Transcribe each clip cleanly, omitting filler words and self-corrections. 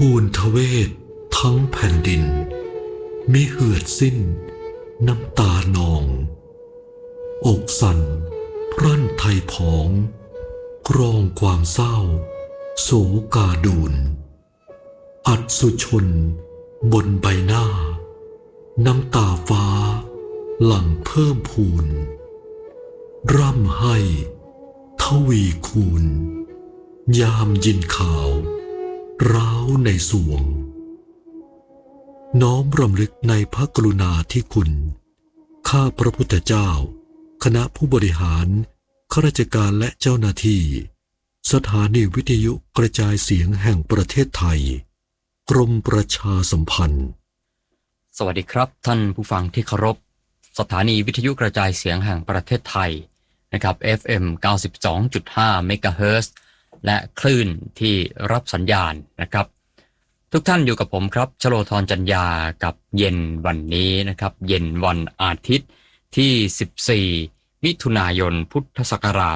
ทูลทเวศทั้งแผ่นดินมิเหือดสิ้นน้ำตานองอกสั่นพรั่นไทยผองกรองความเศร้าโศกาดูลอัศชนบนใบหน้าน้ำตาฟ้าหลั่งเพิ่มพูนร่ำให้ทวีคูณยามยินข่าวร้าวในสวงน้อมรำลึกในพระกรุณาธิคุณข้าพระพุทธเจ้าคณะผู้บริหารข้าราชการและเจ้าหน้าที่สถานีวิทยุกระจายเสียงแห่งประเทศไทยกรมประชาสัมพันธ์สวัสดีครับท่านผู้ฟังที่เคารพสถานีวิทยุกระจายเสียงแห่งประเทศไทยนะครับ FM 92.5 เมกะเฮิรตซ์และคลื่นที่รับสัญญาณนะครับทุกท่านอยู่กับผมครับชโลธรจัญญากับเย็นวันนี้นะครับเย็นวันอาทิตย์ที่14มิถุนายนพุทธศักราช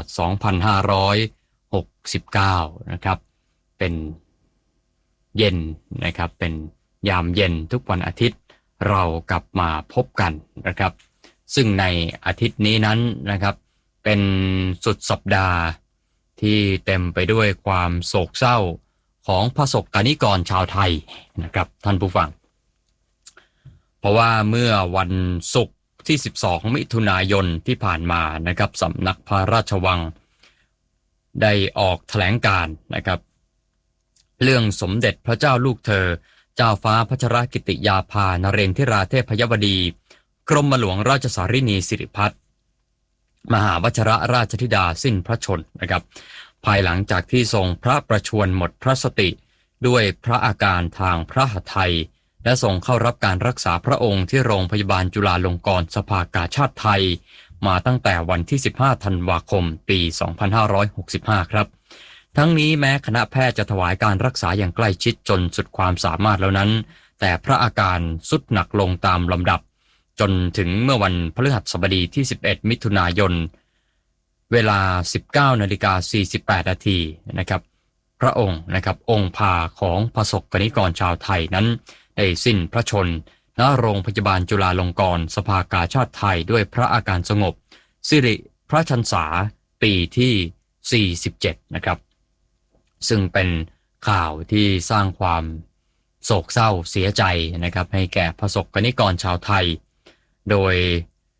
2569นะครับเป็นเย็นนะครับเป็นยามเย็นทุกวันอาทิตย์เรากลับมาพบกันนะครับซึ่งในอาทิตย์นี้นั้นนะครับเป็นสุดสัปดาห์ที่เต็มไปด้วยความโศกเศร้าของประสบกนิกรชาวไทยนะครับท่านผู้ฟังเพราะว่าเมื่อวันศุกร์ที่12มิถุนายนที่ผ่านมานะครับสำนักพระราชวังได้ออกแถลงการณ์นะครับเรื่องสมเด็จพระเจ้าลูกเธอเจ้าฟ้าพัชรกิติยาภานเรนทิราเทพยวดีกรมหลวงราชสารินีสิริพัฒน์มหาวชิรราชธิดาสิ้นพระชนม์นะครับภายหลังจากที่ทรงพระประชวรหมดพระสติด้วยพระอาการทางพระหทัยและทรงเข้ารับการรักษาพระองค์ที่โรงพยาบาลจุฬาลงกรณ์สภากาชาดไทยมาตั้งแต่วันที่15ธันวาคมปี2565ครับทั้งนี้แม้คณะแพทย์จะถวายการรักษาอย่างใกล้ชิดจนสุดความสามารถแล้วนั้นแต่พระอาการทรุดหนักลงตามลำดับจนถึงเมื่อวันพฤหัสบดีที่11มิถุนายนเวลา 19:48 นาทีนะครับพระองค์นะครับองค์พาของประสบกนิกรชาวไทยนั้นได้สิ้นพระชนม์ณโรงพยาบาลจุฬาลงกรณ์สภากาชาดไทยด้วยพระอาการสงบสิริพระชรรษาปีที่47นะครับซึ่งเป็นข่าวที่สร้างความโศกเศร้าเสียใจนะครับให้แก่ประสบกนิกรชาวไทยโดย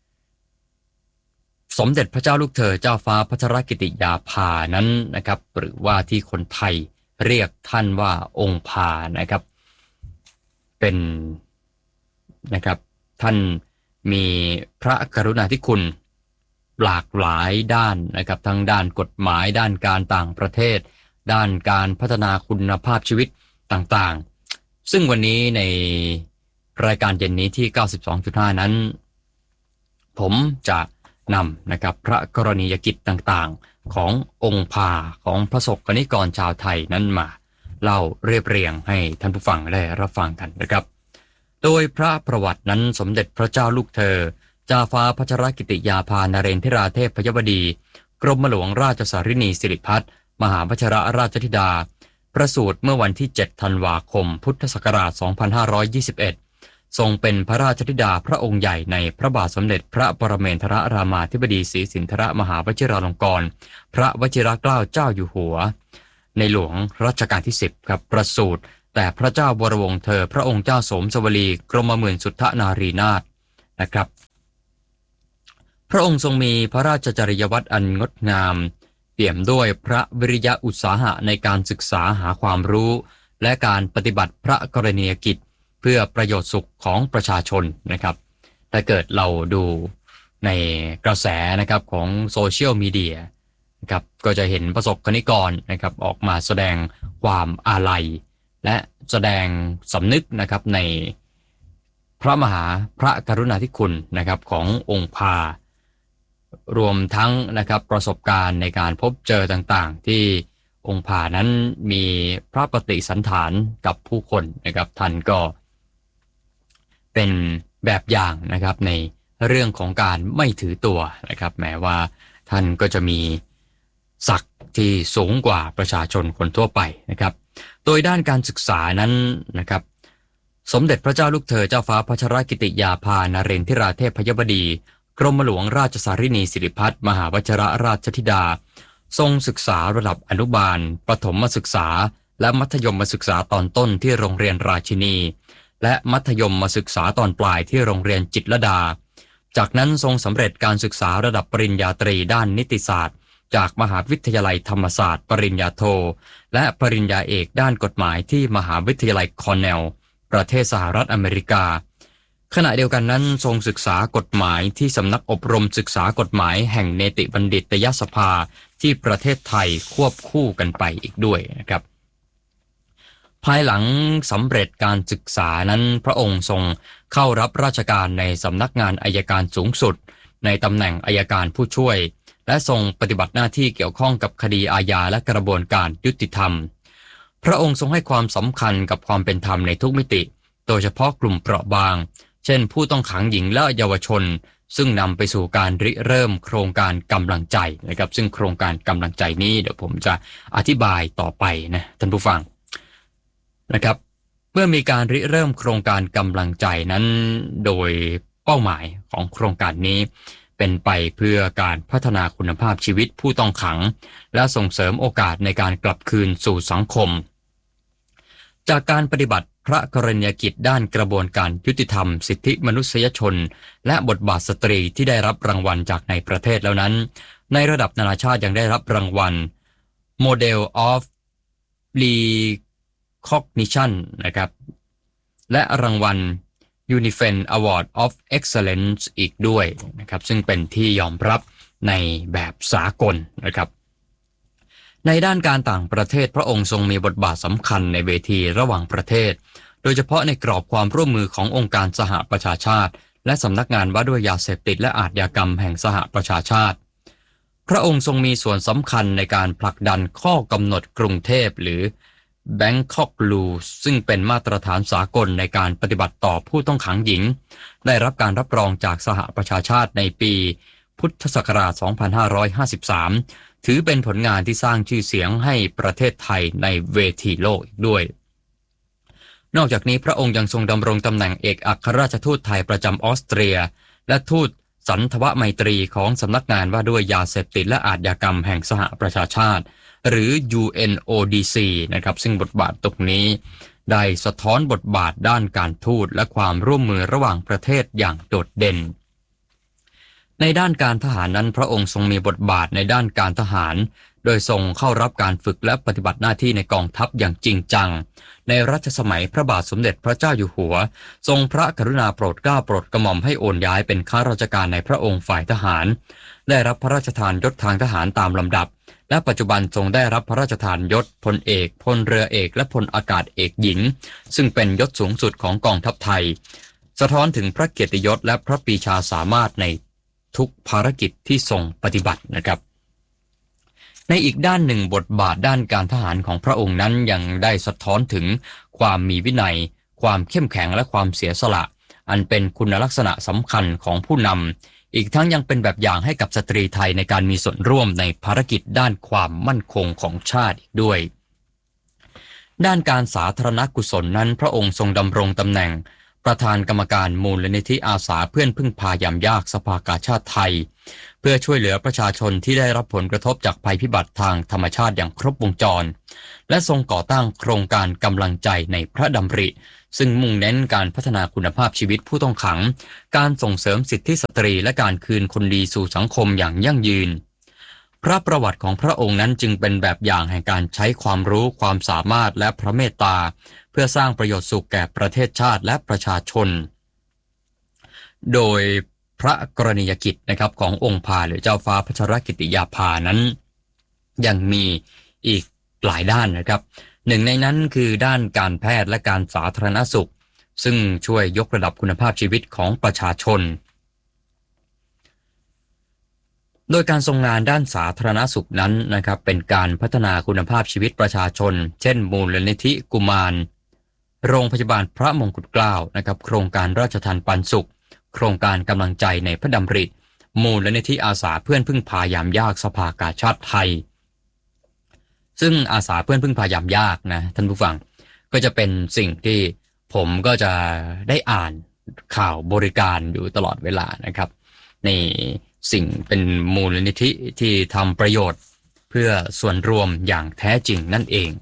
สมเด็จพระเจ้าลูกเธอเจ้าฟ้าพัชรกิติยาภานั้นนะครับหรือว่าที่คนไทยเรียกท่านว่าองค์พานะครับเป็นนะครับท่านมีพระกรุณาธิคุณหลากหลายด้านนะครับทั้งด้านกฎหมายด้านการต่างประเทศด้านการพัฒนาคุณภาพชีวิตต่างๆซึ่งวันนี้ในรายการเย็นนี้ที่ 92.5 นั้นผมจะนำนะครับพระกรณียกิจต่างๆขององค์พาของประสบกนิกรชาวไทยนั้นมาเล่าเรียบเรียงให้ท่านผู้ฟังได้รับฟังกันนะครับโดยพระประวัตินั้นสมเด็จพระเจ้าลูกเธอเจ้าฟ้าพัชรกิติยาภานเรนทิราเทพยวดีกรมหลวงราชสารินีสิริพัฒน์มหาวชิรราชธิดาประสูติเมื่อวันที่7ธันวาคมพุทธศักราช2521ทรงเป็นพระราชธิดาพระองค์ใหญ่ในพระบาทสมเด็จพระปรเมนทรรามาธิบดีศรีสินธรมหาวชิราลงกรณ์พระวชิรเกล้าเจ้าอยู่หัวในหลวงรัชกาลที่10ครับประสูติแต่พระเจ้าวรวงศ์เธอพระองค์เจ้าโสมสวลีกรมหมื่นสุทธนารีนาถนะครับพระองค์ทรงมีพระราชจริยวัตรอันงดงามเปี่ยมด้วยพระวิริยะอุตสาหะในการศึกษาหาความรู้และการปฏิบัติพระกรณียกิจเพื่อประโยชน์สุขของประชาชนนะครับถ้าเกิดเราดูในกระแสนะครับของโซเชียลมีเดียนะครับก็จะเห็นประสบกนิกรนะครับออกมาแสดงความอาลัยและแสดงสำนึกนะครับในพระมหาพระกรุณาธิคุณนะครับขององค์พารวมทั้งนะครับประสบการณ์ในการพบเจอต่างๆที่องค์พานั้นมีพระปฏิสันถานกับผู้คนนะครับท่านก็เป็นแบบอย่างนะครับในเรื่องของการไม่ถือตัวนะครับแม้ว่าท่านก็จะมีศักดิ์ที่สูงกว่าประชาชนคนทั่วไปนะครับโดยด้านการศึกษานั้นนะครับสมเด็จพระเจ้าลูกเธอเจ้าฟ้าพัชรกิติยาภานเรนทิราเทพยบดีกรมหลวงราชสารินีสิริพัฒน์มหาวชิรราชธิดาทรงศึกษาระดับอนุบาลประถมศึกษาและมัธยมศึกษาตอนต้นที่โรงเรียนราชินีและมัธยมศึกษาตอนปลายที่โรงเรียนจิตรลดาจากนั้นทรงสำเร็จการศึกษาระดับปริญญาตรีด้านนิติศาสตร์จากมหาวิทยาลัยธรรมศาสตร์ปริญญาโทและปริญญาเอกด้านกฎหมายที่มหาวิทยาลัยคอร์เนลประเทศสหรัฐอเมริกาขณะเดียวกันนั้นทรงศึกษากฎหมายที่สำนักอบรมศึกษากฎหมายแห่งเนติบัณฑิตยสภาที่ประเทศไทยควบคู่กันไปอีกด้วยนะครับภายหลังสำเร็จการศึกษานั้นพระองค์ทรงเข้ารับราชการในสำนักงานอัยการสูงสุดในตำแหน่งอัยการผู้ช่วยและทรงปฏิบัติหน้าที่เกี่ยวข้องกับคดีอาญาและกระบวนการยุติธรรมพระองค์ทรงให้ความสำคัญกับความเป็นธรรมในทุกมิติโดยเฉพาะกลุ่มเปราะบางเช่นผู้ต้องขังหญิงและเยาวชนซึ่งนำไปสู่การริเริ่มโครงการกำลังใจนะครับซึ่งโครงการกำลังใจนี้เดี๋ยวผมจะอธิบายต่อไปนะท่านผู้ฟังนะครับเมื่อมีการริเริ่มโครงการกำลังใจนั้นโดยเป้าหมายของโครงการนี้เป็นไปเพื่อการพัฒนาคุณภาพชีวิตผู้ต้องขังและส่งเสริมโอกาสในการกลับคืนสู่สังคมจากการปฏิบัติพระกรณียกิจด้านกระบวนการยุติธรรมสิทธิมนุษยชนและบทบาทสตรีที่ได้รับรางวัลจากในประเทศแล้วนั้นในระดับนานาชาติยังได้รับรางวัล Model of Recognition นะครับและรางวัล UNIFEN Award of Excellence อีกด้วยนะครับซึ่งเป็นที่ยอมรับในแบบสากลนะครับในด้านการต่างประเทศพระองค์ทรงมีบทบาทสำคัญในเวทีระหว่างประเทศโดยเฉพาะในกรอบความร่วมมือขององค์การสหประชาชาติและสำนักงานว่าด้วยยาเสพติดและอาชญากรรมแห่งสหประชาชาติพระองค์ทรงมีส่วนสำคัญในการผลักดันข้อกำหนดกรุงเทพหรือ Bangkok Rules ซึ่งเป็นมาตรฐานสากลในการปฏิบัติต่อผู้ต้องขังหญิงได้รับการรับรองจากสหประชาชาติในปีพุทธศักราช 2553 ถือเป็นผลงานที่สร้างชื่อเสียงให้ประเทศไทยในเวทีโลกอีกด้วยนอกจากนี้พระองค์ยังทรงดำรงตำแหน่งเอกอัครราชทูตไทยประจำออสเตรียและทูตสันทวไมตรีของสำนักงานว่าด้วยยาเสพติดและอาชญากรรมแห่งสหประชาชาติหรือ UNODC นะครับซึ่งบทบาทตรงนี้ได้สะท้อนบทบาทด้านการทูตและความร่วมมือระหว่างประเทศอย่างโดดเด่นในด้านการทหารนั้นพระองค์ทรงมีบทบาทในด้านการทหารโดยทรงเข้ารับการฝึกและปฏิบัติหน้าที่ในกองทัพอย่างจริงจังในรัชสมัยพระบาทสมเด็จพระเจ้าอยู่หัวทรงพระกรุณาโปรดเกล้าโปรดกระหม่อมให้โอนย้ายเป็นข้าราชการในพระองค์ฝ่ายทหารได้รับพระราชทานยศทางทหารตามลำดับและปัจจุบันทรงได้รับพระราชทานยศพลเอกพลเรือเอกและพลอากาศเอกหญิงซึ่งเป็นยศสูงสุดของกองทัพไทยสะท้อนถึงพระเกียรติยศและพระปรีชาสามารถในทุกภารกิจที่ทรงปฏิบัตินะครับในอีกด้านหนึ่งบทบาทด้านการทหารของพระองค์นั้นยังได้สะท้อนถึงความมีวินัยความเข้มแข็งและความเสียสละอันเป็นคุณลักษณะสำคัญของผู้นำอีกทั้งยังเป็นแบบอย่างให้กับสตรีไทยในการมีส่วนร่วมในภารกิจด้านความมั่นคงของชาติอีกด้วยด้านการสาธารณกุศลนั้นพระองค์ทรงดำรงตำแหน่งประธานกรรมการมูลนิธิอาสาเพื่อนพึ่งพายามยากสภากาชาติไทยเพื่อช่วยเหลือประชาชนที่ได้รับผลกระทบจากภัยพิบัติทางธรรมชาติอย่างครบวงจรและทรงก่อตั้งโครงการกำลังใจในพระดำริซึ่งมุ่งเน้นการพัฒนาคุณภาพชีวิตผู้ต้องขังการส่งเสริมสิทธิสตรีและการคืนคนดีสู่สังคมอย่างยั่งยืนพระประวัติของพระองค์นั้นจึงเป็นแบบอย่างแห่งการใช้ความรู้ความสามารถและพระเมตตาเพื่อสร้างประโยชน์สุขแก่ประเทศชาติและประชาชนโดยพระกรณียกิจนะครับขององค์พาหรือเจ้าฟ้าพัชรกิติยาภานั้นยังมีอีกหลายด้านนะครับหนึ่งในนั้นคือด้านการแพทย์และการสาธารณสุขซึ่งช่วยยกระดับคุณภาพชีวิตของประชาชนโดยการทรงงานด้านสาธารณสุขนั้นนะครับเป็นการพัฒนาคุณภาพชีวิตประชาชนเช่นมูลนิธิกุมารโรงพยาบาลพระมงกุฎเกล้านะครับโครงการราชทานปันสุขโครงการกำลังใจในพระดำริมูลนิธิอาสาเพื่อนพึ่งพายามยากสภากาชาดไทยซึ่งอาสาเพื่อนพึ่งพายามยากนะท่านผู้ฟังก็จะเป็นสิ่งที่ผมก็จะได้อ่านข่าวบริการอยู่ตลอดเวลานะครับในสิ่งเป็นมูลนิธิที่ทำประโยชน์เพื่อส่วนรวมอย่างแท้จริงนั่นเอง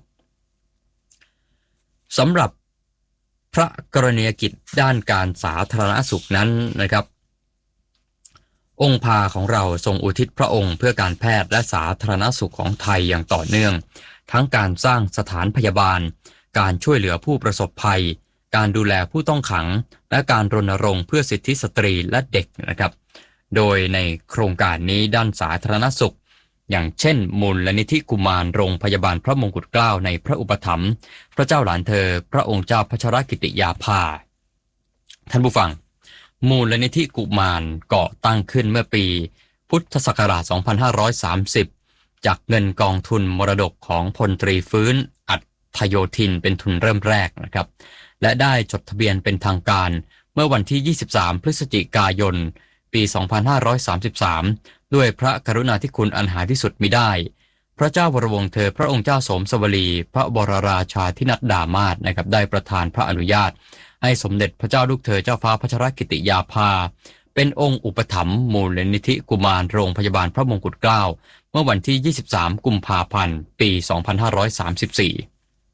สำหรับพระกรณียกิจด้านการสาธารณสุขนั้นนะครับองค์พาของเราทรงอุทิศพระองค์เพื่อการแพทย์และสาธารณสุขของไทยอย่างต่อเนื่องทั้งการสร้างสถานพยาบาลการช่วยเหลือผู้ประสบภัยการดูแลผู้ต้องขังและการรณรงค์เพื่อสิทธิสตรีและเด็กนะครับโดยในโครงการนี้ด้านสาธารณสุขอย่างเช่นมูลนิธิกุมารโรงพยาบาลพระมงกุฎเกล้าในพระอุปถัมภ์พระเจ้าหลานเธอพระองค์เจ้าพัชรกิติยาภาท่านผู้ฟังมูลนิธิกุมารก่อตั้งขึ้นเมื่อปีพุทธศักราช 2530 จากเงินกองทุนมรดกของพลตรีฟื้นอัฏฐโยธินเป็นทุนเริ่มแรกนะครับและได้จดทะเบียนเป็นทางการเมื่อวันที่ 23 พฤศจิกายน ปี 2533 ด้วยพระกรุณาธิคุณอันหาที่สุดมิได้พระเจ้าวรวงศ์เธอพระองค์เจ้าโสมสวลีพระบรราชาธินัดดามาศนะครับได้ประทานพระอนุญาตให้สมเด็จพระเจ้าลูกเธอเจ้าฟ้าพัชรกิติยาภาเป็นองค์อุปถัมภ์มูลนิธิกุมารโรงพยาบาลพระมงกุฎเกล้าเมื่อวันที่ 23 กุมภาพันธ์ ปี 2534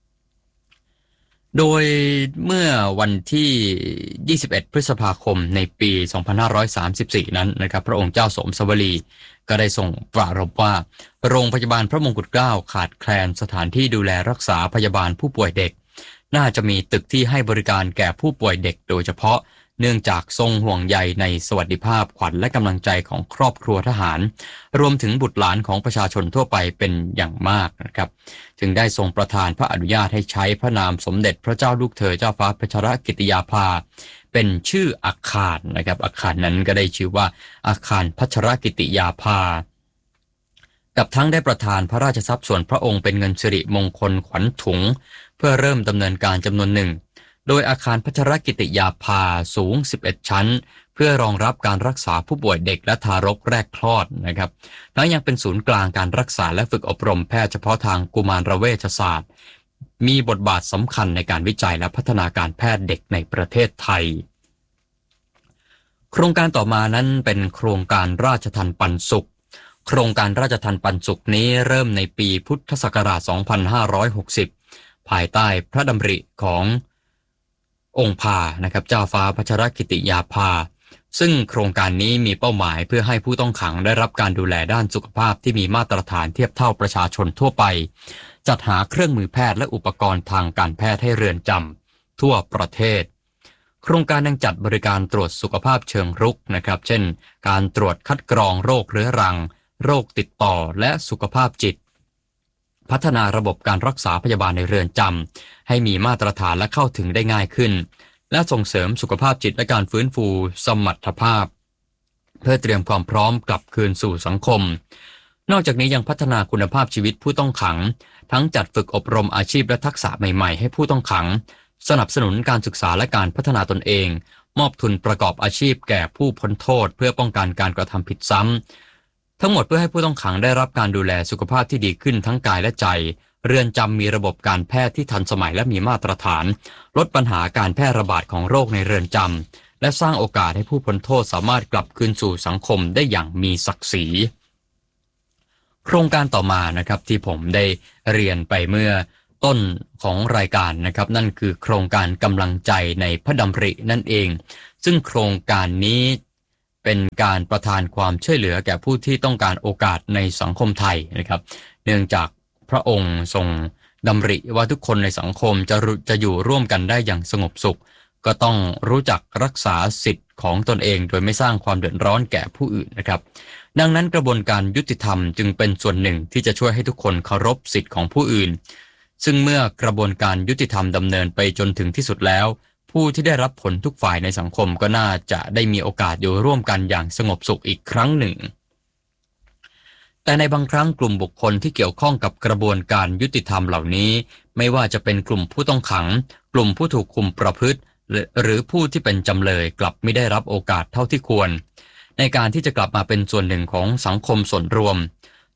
โดยเมื่อวันที่ 21 พฤษภาคมในปี 2534 นั้นนะครับพระองค์เจ้าโสมสวลีก็ได้ทรงปรารภว่าโรงพยาบาลพระมงกุฎเกล้าขาดแคลนสถานที่ดูแลรักษาพยาบาลผู้ป่วยเด็กน่าจะมีตึกที่ให้บริการแก่ผู้ป่วยเด็กโดยเฉพาะเนื่องจากทรงห่วงใยในสวัสดิภาพขวัญและกำลังใจของครอบครัวทหารรวมถึงบุตรหลานของประชาชนทั่วไปเป็นอย่างมากนะครับจึงได้ทรงประทานพระอนุญาตให้ใช้พระนามสมเด็จพระเจ้าลูกเธอเจ้าฟ้าพัชรกิติยาภาเป็นชื่ออาคารนะครับอาคารนั้นก็ได้ชื่อว่าอาคารพัชรกิติยาภากับทั้งได้ประทานพระราชทรัพย์ส่วนพระองค์เป็นเงินสิริมงคลขวัญถุงเพื่อเริ่มดำเนินการจำนวนหนึ่งโดยอาคารพัชรกิติยาภาสูง 11 ชั้นเพื่อรองรับการรักษาผู้ป่วยเด็กและทารกแรกคลอดนะครับทั้งยังเป็นศูนย์กลางการรักษาและฝึกอบรมแพทย์เฉพาะทางกุมารเวชศาสตร์มีบทบาทสำคัญในการวิจัยและพัฒนาการแพทย์เด็กในประเทศไทยโครงการต่อมานั้นเป็นโครงการราชทัณฑ์ปันสุขโครงการราชทัณฑ์ปันสุขนี้เริ่มในปีพุทธศักราช 2560 ภายใต้พระดำริขององค์พานะครับเจ้าฟ้าพัชรกิติยาภาซึ่งโครงการนี้มีเป้าหมายเพื่อให้ผู้ต้องขังได้รับการดูแลด้านสุขภาพที่มีมาตรฐานเทียบเท่าประชาชนทั่วไปจัดหาเครื่องมือแพทย์และอุปกรณ์ทางการแพทย์ให้เรือนจำทั่วประเทศโครงการยังจัดบริการตรวจสุขภาพเชิงรุกนะครับเช่นการตรวจคัดกรองโรคเรื้อรังโรคติดต่อและสุขภาพจิตพัฒนาระบบการรักษาพยาบาลในเรือนจำให้มีมาตรฐานและเข้าถึงได้ง่ายขึ้นและส่งเสริมสุขภาพจิตและการฟื้นฟูสมรรถภาพเพื่อเตรียมความพร้อมกลับคืนสู่สังคมนอกจากนี้ยังพัฒนาคุณภาพชีวิตผู้ต้องขังทั้งจัดฝึกอบรมอาชีพและทักษะใหม่ๆให้ผู้ต้องขังสนับสนุนการศึกษาและการพัฒนาตนเองมอบทุนประกอบอาชีพแก่ผู้พ้นโทษเพื่อป้องกันการกระทำผิดซ้ำทั้งหมดเพื่อให้ผู้ต้องขังได้รับการดูแลสุขภาพที่ดีขึ้นทั้งกายและใจเรือนจำมีระบบการแพทย์ที่ทันสมัยและมีมาตรฐานลดปัญหาการแพร่ระบาดของโรคในเรือนจำและสร้างโอกาสให้ผู้พ้นโทษสามารถกลับคืนสู่สังคมได้อย่างมีศักดิ์ศรีโครงการต่อมานะครับที่ผมได้เรียนไปเมื่อต้นของรายการนะครับนั่นคือโครงการกำลังใจในพระดำรินั่นเองซึ่งโครงการนี้เป็นการประทานความช่วยเหลือแก่ผู้ที่ต้องการโอกาสในสังคมไทยนะครับเนื่องจากพระองค์ทรงดำริว่าทุกคนในสังคมจะอยู่ร่วมกันได้อย่างสงบสุขก็ต้องรู้จักรักษาสิทธิ์ของตนเองโดยไม่สร้างความเดือดร้อนแก่ผู้อื่นนะครับดังนั้นกระบวนการยุติธรรมจึงเป็นส่วนหนึ่งที่จะช่วยให้ทุกคนเคารพสิทธิ์ของผู้อื่นซึ่งเมื่อกระบวนการยุติธรรมดำเนินไปจนถึงที่สุดแล้วผู้ที่ได้รับผลทุกฝ่ายในสังคมก็น่าจะได้มีโอกาสอยู่ร่วมกันอย่างสงบสุขอีกครั้งหนึ่งแต่ในบางครั้งกลุ่มบุคคลที่เกี่ยวข้องกับกระบวนการยุติธรรมเหล่านี้ไม่ว่าจะเป็นกลุ่มผู้ต้องขังกลุ่มผู้ถูกคุมประพฤติหรือผู้ที่เป็นจำเลยกลับไม่ได้รับโอกาสเท่าที่ควรในการที่จะกลับมาเป็นส่วนหนึ่งของสังคมส่วนรวม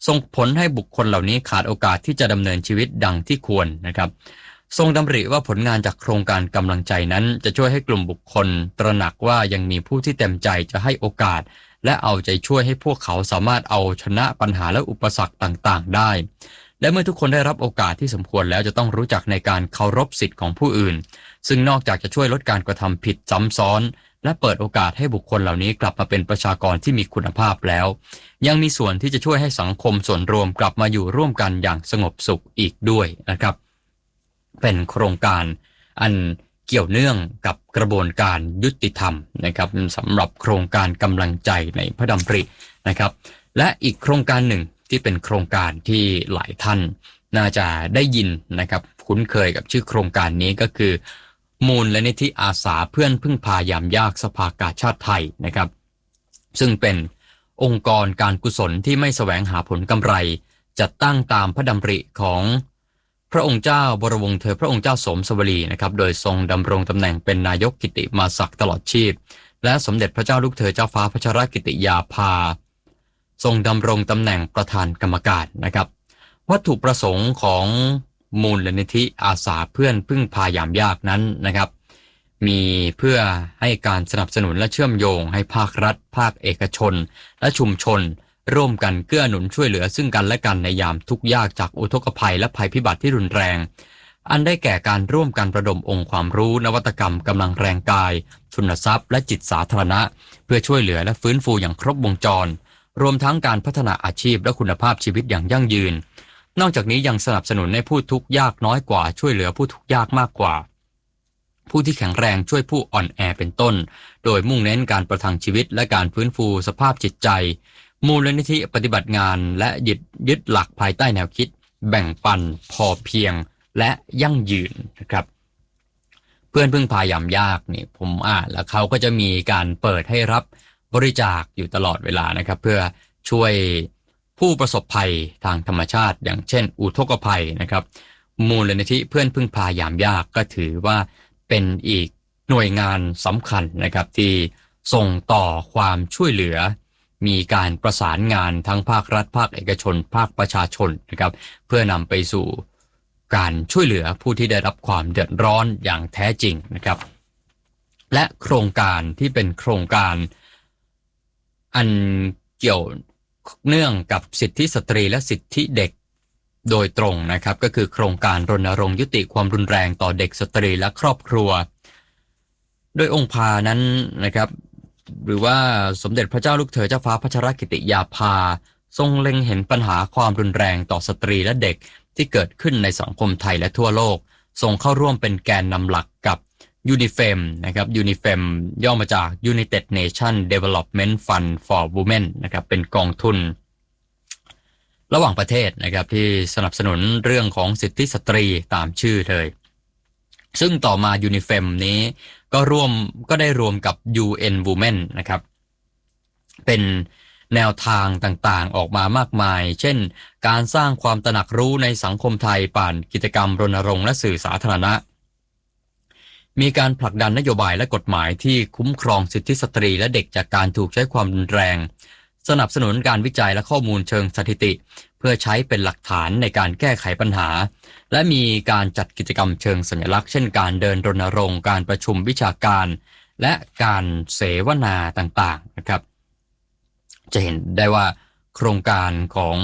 ส่งผลให้บุคคลเหล่านี้ขาดโอกาสที่จะดำเนินชีวิตดังที่ควรนะครับทรงดำริว่าผลงานจากโครงการกำลังใจนั้นจะช่วยให้กลุ่มบุคคลตระหนักว่ายังมีผู้ที่เต็มใจจะให้โอกาสและเอาใจช่วยให้พวกเขาสามารถเอาชนะปัญหาและอุปสรรคต่างๆได้และเมื่อทุกคนได้รับโอกาสที่สมควรแล้วจะต้องรู้จักในการเคารพสิทธิ์ของผู้อื่นซึ่งนอกจากจะช่วยลดการกระทำผิดซ้ำซ้อนและเปิดโอกาสให้บุคคลเหล่านี้กลับมาเป็นประชากรที่มีคุณภาพแล้วยังมีส่วนที่จะช่วยให้สังคมส่วนรวมกลับมาอยู่ร่วมกันอย่างสงบสุขอีกด้วยนะครับเป็นโครงการอันเกี่ยวเนื่องกับกระบวนการยุติธรรมนะครับสำหรับโครงการกำลังใจในพระดำรินะครับและอีกโครงการหนึ่งที่เป็นโครงการที่หลายท่านน่าจะได้ยินนะครับคุ้นเคยกับชื่อโครงการนี้ก็คือมูลนิธิอาสาเพื่อนพึ่งพายามยากสภากาชาดไทยนะครับซึ่งเป็นองค์กรการกุศลที่ไม่แสวงหาผลกำไรจัดตั้งตามพระดำริของพระองค์เจ้าบรมวงศ์เธอพระองค์เจ้าสมสวลีนะครับโดยทรงดำรงตำแหน่งเป็นนายกกิติมาศักดิ์ตลอดชีพและสมเด็จพระเจ้าลูกเธอเจ้าฟ้าพัชรกิติยาภาทรงดำรงตำแหน่งประธานกรรมการนะครับวัตถุประสงค์ของมูลนิธิอาสาเพื่อนพึ่งพายามยากนั้นนะครับมีเพื่อให้การสนับสนุนและเชื่อมโยงให้ภาครัฐภาคเอกชนและชุมชนร่วมกันเกื้อหนุนช่วยเหลือซึ่งกันและกันในยามทุกข์ยากจากอุทกภัยและภัยพิบัติที่รุนแรงอันได้แก่การร่วมกันระดมองค์ความรู้นวัตกรรมกำลังแรงกายทุนทรัพย์และจิตสาธารณะเพื่อช่วยเหลือและฟื้นฟูอย่างครบวงจรรวมทั้งการพัฒนาอาชีพและคุณภาพชีวิตอย่างยั่งยืนนอกจากนี้ยังสนับสนุนให้ผู้ทุกข์ยากน้อยกว่าช่วยเหลือผู้ทุกข์ยากมากกว่าผู้ที่แข็งแรงช่วยผู้อ่อนแอเป็นต้นโดยมุ่งเน้นการประทังชีวิตและการฟื้นฟูสภาพจิตใจมูลนิธิปฏิบัติงานและยึดหลักภายใต้แนวคิดแบ่งปันพอเพียงและยั่งยืนนะครับเพื่อนพึ่งพายามยากนี่ผมแล้วเขาก็จะมีการเปิดให้รับบริจาคอยู่ตลอดเวลานะครับเพื่อช่วยผู้ประสบภัยทางธรรมชาติอย่างเช่นอุทกภัยนะครับมูลนิธิเพื่อนพึ่งพายามยากก็ถือว่าเป็นอีกหน่วยงานสำคัญนะครับที่ส่งต่อความช่วยเหลือมีการประสานงานทั้งภาครัฐภาคเอกชนภาคประชาชนนะครับเพื่อนำไปสู่การช่วยเหลือผู้ที่ได้รับความเดือดร้อนอย่างแท้จริงนะครับและโครงการที่เป็นโครงการอันเกี่ยวเนื่องกับสิทธิสตรีและสิทธิเด็กโดยตรงนะครับก็คือโครงการรณรงค์ยุติความรุนแรงต่อเด็กสตรีและครอบครัวโดยองค์พานั้นนะครับหรือว่าสมเด็จพระเจ้าลูกเธอเจ้าฟ้าพัชรกิติยาภาทรงเล็งเห็นปัญหาความรุนแรงต่อสตรีและเด็กที่เกิดขึ้นในสังคมไทยและทั่วโลกทรงเข้าร่วมเป็นแกนนำหลักกับUNIFEM นะครับ UNIFEM ย่อมาจาก United Nations Development Fund for Women นะครับเป็นกองทุนระหว่างประเทศนะครับที่สนับสนุนเรื่องของสิทธิสตรีตามชื่อเลยซึ่งต่อมา UNIFEM นี้ก็ได้รวมกับ UN Women นะครับเป็นแนวทางต่างๆออกมามากมายเช่นการสร้างความตระหนักรู้ในสังคมไทยผ่านกิจกรรมรณรงค์และสื่อสาธารณะมีการผลักดันนโยบายและกฎหมายที่คุ้มครองสิทธิสตรีและเด็กจากการถูกใช้ความรุนแรงสนับสนุนการวิจัยและข้อมูลเชิงสถิติเพื่อใช้เป็นหลักฐานในการแก้ไขปัญหาและมีการจัดกิจกรรมเชิงสัญลักษณ์เช่นการเดินรณรงค์การประชุมวิชาการและการเสวนาต่างๆนะครับจะเห็นได้ว่าโครงการของ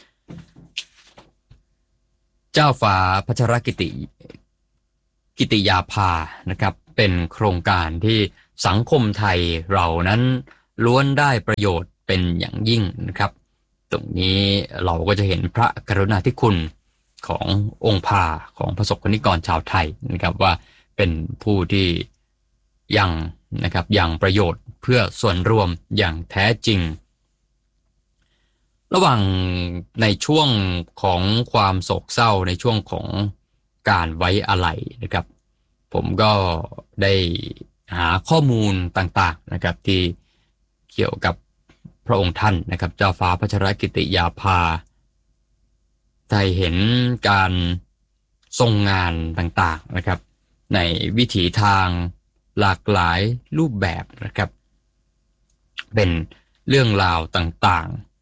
เจ้าฟ้าพัชรกิติยาภานะครับเป็นโครงการที่สังคมไทยเรานั้นล้วนได้ประโยชน์เป็นอย่างยิ่งนะครับตรงนี้เราก็จะเห็นพระกรุณาธิคุณขององค์พาของประสบกนิกรชาวไทยนะครับว่าเป็นผู้ที่ยังประโยชน์เพื่อส่วนรวมอย่างแท้จริงระหว่างในช่วงของความโศกเศร้าในช่วงของการไว้อาลัยนะครับผมก็ได้หาข้อมูลต่างๆนะครับที่เกี่ยวกับพระองค์ท่านนะครับเจ้าฟ้าพัชรกิติยาภาได้เห็นการทรงงานต่างๆนะครับในวิถีทางหลากหลายรูปแบบนะครับเป็นเรื่องราวต่าง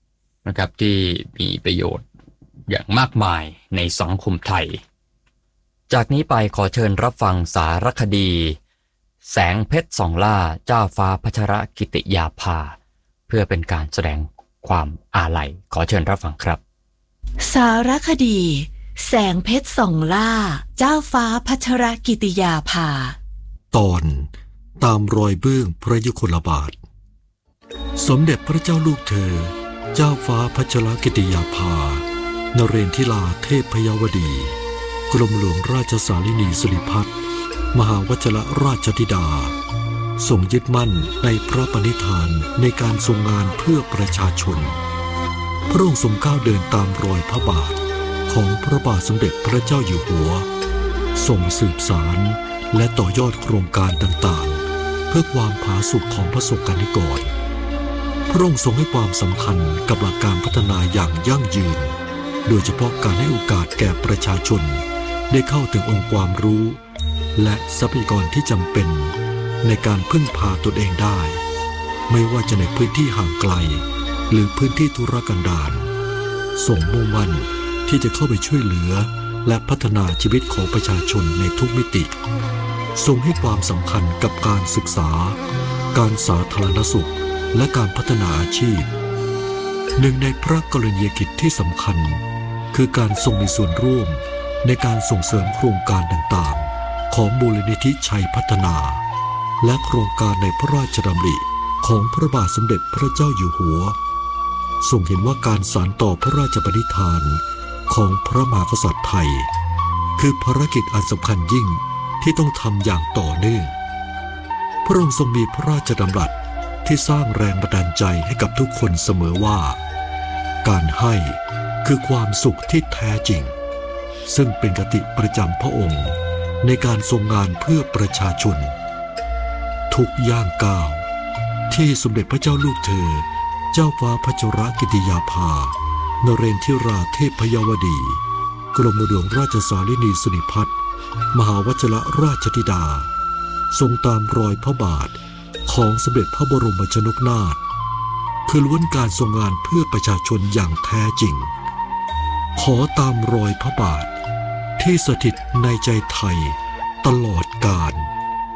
นะครับที่มีประโยชน์อย่างมากมายในสังคมไทยจากนี้ไปขอเชิญรับฟังสารคดีแสงเพชรส่องล่าเจ้าฟ้าพัชรกิติยาภาเพื่อเป็นการแสดงความอาลัยขอเชิญรับฟังครับสารคดีแสงเพชรส่องล่าเจ้าฟ้าพัชรกิติยาภาตอนตามรอยเบื้องพระยุคลบาทสมเด็จพระเจ้าลูกเธอเจ้าฟ้าพัชรกิติยาภานเรนทิลาเทพพยวดีกรมหลวงราชสารินีสิริพัฒน์มหาวชรราชธิดาทรงยึดมั่นในพระปณิธานในการทรงงานเพื่อประชาชนพระองค์ทรงก้าวเดินตามรอยพระบาทของพระบาทสมเด็จพระเจ้าอยู่หัวทรงสืบสารและต่อยอดโครงการต่างๆเพื่อความผาสุกของพระสงฆ์นิกรพระองค์ทรงให้ความสำคัญกับหลักการพัฒนาอย่างยั่งยืนโดยเฉพาะการให้โอกาสแก่ประชาชนได้เข้าถึงองค์ความรู้และทรัพยากรที่จำเป็นในการพึ่งพาตนเองได้ไม่ว่าจะในพื้นที่ห่างไกลหรือพื้นที่ทุรกันดารทรงมุ่งมั่นที่จะเข้าไปช่วยเหลือและพัฒนาชีวิตของประชาชนในทุกมิติทรงให้ความสำคัญกับการศึกษาการสาธารณสุขและการพัฒนาอาชีพหนึ่งในพระกรณียกิจที่สำคัญคือการทรงมีส่วนร่วมในการส่งเสริมโครงการต่างๆของมูลนิธิชัยพัฒนาและโครงการในพระราชดำริของพระบาทสมเด็จพระเจ้าอยู่หัวทรงเห็นว่าการสานต่อพระราชปณิธานของพระมหากษัตริย์ไทยคือภารกิจอันสำคัญยิ่งที่ต้องทำอย่างต่อเนื่องพระองค์ทรงมีพระราชดำรัสที่สร้างแรงบันดาลใจให้กับทุกคนเสมอว่าการให้คือความสุขที่แท้จริงซึ่งเป็นคติประจำพระองค์ในการทรงงานเพื่อประชาชนทุกย่างก้าวที่สมเด็จพระเจ้าลูกเธอเจ้าฟ้าพัชรกิติยาภานเรนทิราเทพพยวดีกรมหลวงราชสารินีสิริพัฒน์มหาวชรราชธิดาทรงตามรอยพระบาทของสมเด็จพระบรมชนกนาถคือล้วนการทรงงานเพื่อประชาชนอย่างแท้จริงขอตามรอยพระบาทที่สถิตในใจไทยตลอดกาล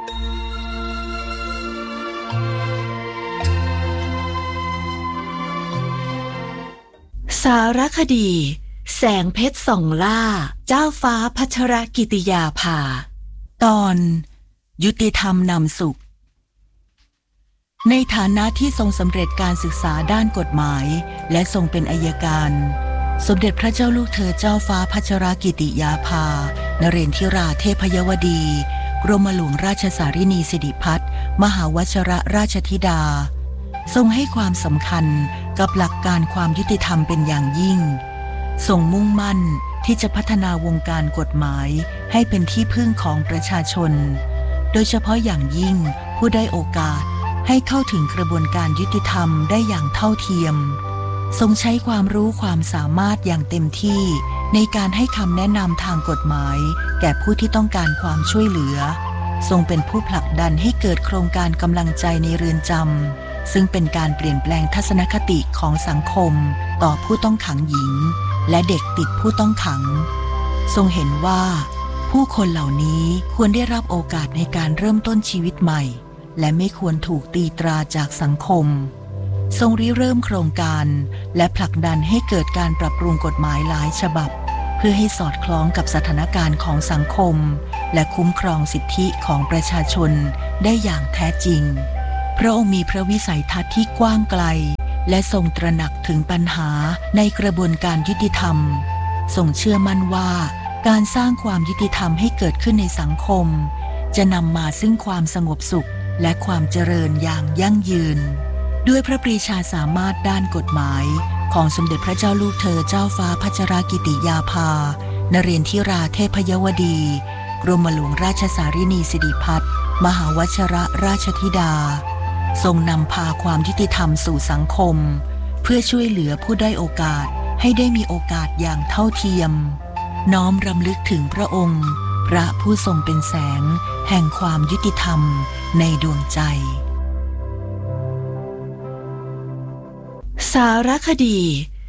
สารคดีแสงเพชรส่องล่าเจ้าฟ้าพัชรกิติยาภาตอนยุติธรรมนำสุขในฐานะที่ทรงสำเร็จการศึกษาด้านกฎหมายและทรงเป็นอัยการสมเด็จพระเจ้าลูกเธอเจ้าฟ้าพัชรกิติยาภานเรนทิราเทพยวดีกรมหลวงราชสารินีสิริพัฒน์มหาวชรราชธิดาทรงให้ความสำคัญกับหลักการความยุติธรรมเป็นอย่างยิ่งทรงมุ่งมั่นที่จะพัฒนาวงการกฎหมายให้เป็นที่พึ่งของประชาชนโดยเฉพาะอย่างยิ่งผู้ได้โอกาสให้เข้าถึงกระบวนการยุติธรรมได้อย่างเท่าเทียมทรงใช้ความรู้ความสามารถอย่างเต็มที่ในการให้คำแนะนำทางกฎหมายแก่ผู้ที่ต้องการความช่วยเหลือทรงเป็นผู้ผลักดันให้เกิดโครงการกำลังใจในเรือนจำซึ่งเป็นการเปลี่ยนแปลงทัศนคติของสังคมต่อผู้ต้องขังหญิงและเด็กติดผู้ต้องขังทรงเห็นว่าผู้คนเหล่านี้ควรได้รับโอกาสในการเริ่มต้นชีวิตใหม่และไม่ควรถูกตีตราจากสังคมทรงริเริ่มโครงการและผลักดันให้เกิดการปรับปรุงกฎหมายหลายฉบับเพื่อให้สอดคล้องกับสถานการณ์ของสังคมและคุ้มครองสิทธิของประชาชนได้อย่างแท้จริงพระองค์มีพระวิสัยทัศน์ที่กว้างไกลและทรงตระหนักถึงปัญหาในกระบวนการยุติธรรมทรงเชื่อมั่นว่าการสร้างความยุติธรรมให้เกิดขึ้นในสังคมจะนำมาซึ่งความสงบสุขและความเจริญอย่างยั่งยืนด้วยพระปรีชาสามารถด้านกฎหมายของสมเด็จพระเจ้าลูกเธอเจ้าฟ้าพัชรกิติยาภานเรนทิราเทพยวดีกรมหลวงราชสารินีสิริพัฒน์มหาวชรราชธิดาทรงนำพาความยุติธรรมสู่สังคมเพื่อช่วยเหลือผู้ได้โอกาสให้ได้มีโอกาสอย่างเท่าเทียมน้อมรำลึกถึงพระองค์พระผู้ทรงเป็นแสงแห่งความยุติธรรมในดวงใจสารคดี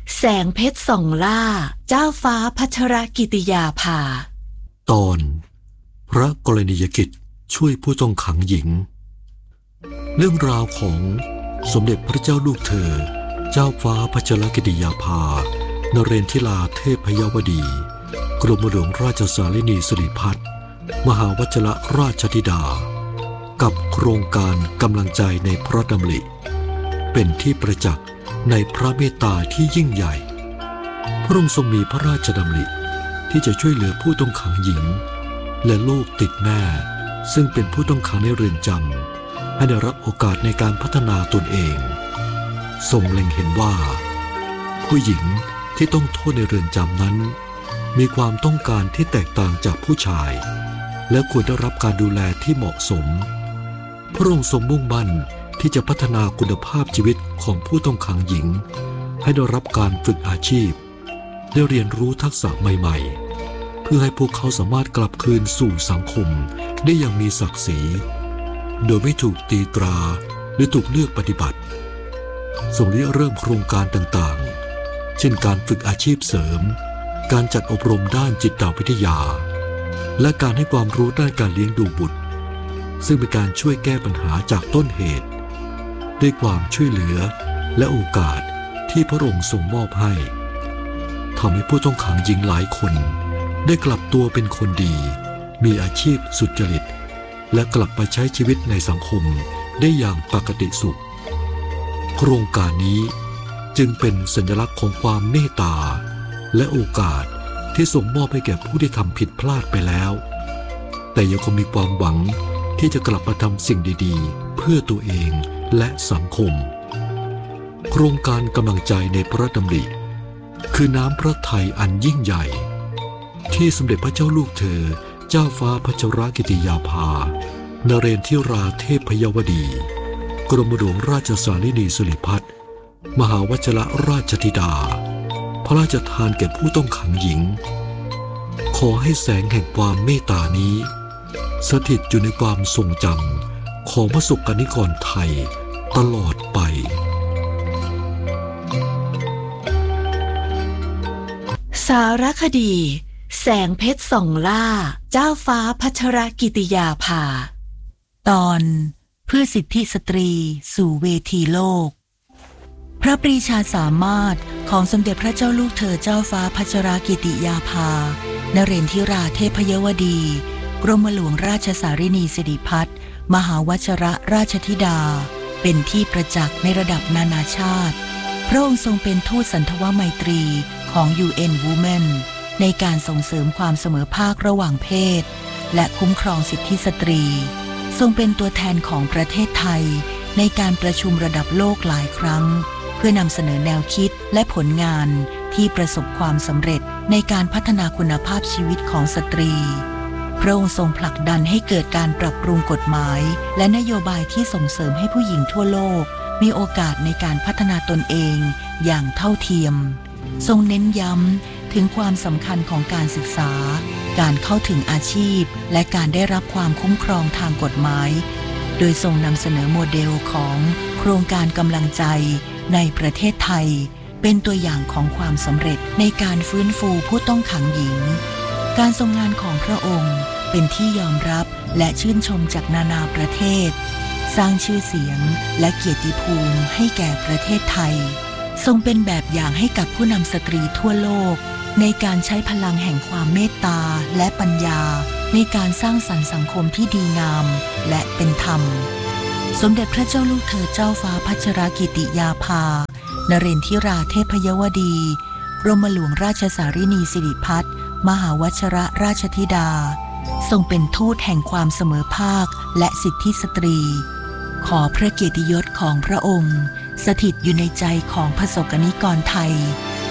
แสงเพชรส่องล่าเจ้าฟ้าพัชรกิติยาภาตอนพระกรณียกิจช่วยผู้ต้องขังหญิงเรื่องราวของสมเด็จพระเจ้าลูกเธอเจ้าฟ้าพัชรกิติยาภานเรนทิลาเทพยวดีกรมหลวงราชสารินีสิริพัฒน์มหาวชิรราชธิดากับโครงการกำลังใจในพระดำริเป็นที่ประจักษ์ในพระเมตตาที่ยิ่งใหญ่พระองค์ทรงมีพระราชดำริที่จะช่วยเหลือผู้ต้องขังหญิงและลูกติดแม่ซึ่งเป็นผู้ต้องขังในเรือนจำให้ได้รับโอกาสในการพัฒนาตนเองทรงเล็งเห็นว่าผู้หญิงที่ต้องโทษในเรือนจำนั้นมีความต้องการที่แตกต่างจากผู้ชายและควรได้รับการดูแลที่เหมาะสมพระองค์ทรงมุ่งมั่นที่จะพัฒนาคุณภาพชีวิตของผู้ต้องขังหญิงให้ได้รับการฝึกอาชีพได้เรียนรู้ทักษะใหม่ๆเพื่อให้พวกเขาสามารถกลับคืนสู่สังคมได้อย่างมีศักดิ์ศรีโดยไม่ถูกตีตราหรือถูกเลือกปฏิบัติทรงเริ่มโครงการต่างๆเช่นการฝึกอาชีพเสริมการจัดอบรมด้านจิตวิทยาและการให้ความรู้ด้านการเลี้ยงดูบุตรซึ่งเป็นการช่วยแก้ปัญหาจากต้นเหตุด้วยความช่วยเหลือและโอกาสที่พระองค์ทรงมอบให้ทำให้ผู้ต้องขังหญิงหลายคนได้กลับตัวเป็นคนดีมีอาชีพสุจริตและกลับไปใช้ชีวิตในสังคมได้อย่างปกติสุขโครงการนี้จึงเป็นสัญลักษณ์ของความเมตตาและโอกาสที่ทรงมอบให้แก่ผู้ที่ทำผิดพลาดไปแล้วแต่ยังคงมีความหวังที่จะกลับมาทำสิ่งดีๆเพื่อตัวเองและสังคมโครงการกำลังใจในพระดำริคือน้ำพระทัยอันยิ่งใหญ่ที่สมเด็จพระเจ้าลูกเธอเจ้าฟ้าพัชรกิติยาภานเรนทิราเทพยวดีกรมหลวงราชสารินีสิริพัฒน์มหาวชิรราชธิดาพระราชทานแก่ผู้ต้องขังหญิงขอให้แสงแห่งความเมตตานี้สถิตอยู่ในความทรงจำของประสบกนิกรไทยตลอดไปสารคดีแสงเพชรส่องล่าเจ้าฟ้าพัชรกิติยาภาตอนเพื่อสิทธิสตรีสู่เวทีโลกพระปรีชาสามารถของสมเด็จพระเจ้าลูกเธอเจ้าฟ้าพัชรกิติยาภานเรนทิราเทพยวดีกรมหลวงราชสารินีสิริพัฒน์มหาวชิรราชธิดาเป็นที่ประจักษ์ในระดับนานาชาติพระองค์ทรงเป็นทูตสันทวไมตรีของ UN Women ในการส่งเสริมความเสมอภาคระหว่างเพศและคุ้มครองสิทธิสตรีทรงเป็นตัวแทนของประเทศไทยในการประชุมระดับโลกหลายครั้งเพื่อนำเสนอแนวคิดและผลงานที่ประสบความสำเร็จในการพัฒนาคุณภาพชีวิตของสตรีพระองค์ทรงผลักดันให้เกิดการปรับปรุงกฎหมายและนโยบายที่ส่งเสริมให้ผู้หญิงทั่วโลกมีโอกาสในการพัฒนาตนเองอย่างเท่าเทียมทรงเน้นย้ำถึงความสำคัญของการศึกษาการเข้าถึงอาชีพและการได้รับความคุ้มครองทางกฎหมายโดยทรงนำเสนอโมเดลของโครงการกำลังใจในประเทศไทยเป็นตัวอย่างของความสำเร็จในการฟื้นฟูผู้ต้องขังหญิงการทรงงานของพระองค์เป็นที่ยอมรับและชื่นชมจากนานาประเทศสร้างชื่อเสียงและเกียรติภูมิให้แก่ประเทศไทยทรงเป็นแบบอย่างให้กับผู้นำสตรีทั่วโลกในการใช้พลังแห่งความเมตตาและปัญญาในการสร้างสรรค์สังคมที่ดีงามและเป็นธรรมสมเด็จพระเจ้าลูกเธอเจ้าฟ้าพัชรกิติยาภานเรนทิราเทพยวดีกรมหลวงราชสารินีสิริพัฒน์มหาวชิรราชธิดาทรงเป็นทูตแห่งความเสมอภาคและสิทธิสตรีขอพระเกียรติยศของพระองค์สถิตอยู่ในใจของประสบกนิกรไทย